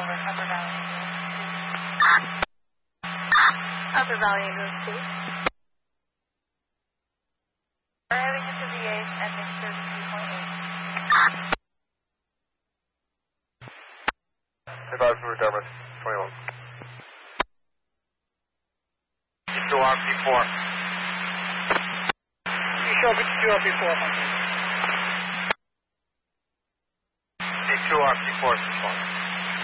Upper Valley. Upper Valley goes to. Arriving at the VA, ending 32.8. Advise from Dermot, 21. P2 RP4. You show P2 RP4. P2 RP4 is responding.